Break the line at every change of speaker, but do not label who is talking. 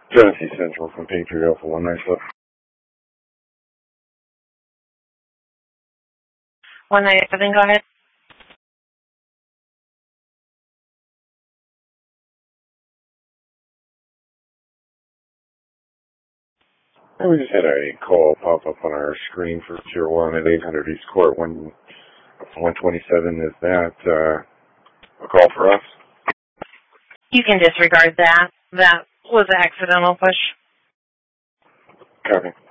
Genesee Central from Patriot Alpha 197.
197, go ahead.
We just had a call pop up on our screen for Tier 1 at 800 East Court 127. Is that a call for us?
You can disregard that. That was an accidental push.
Copy.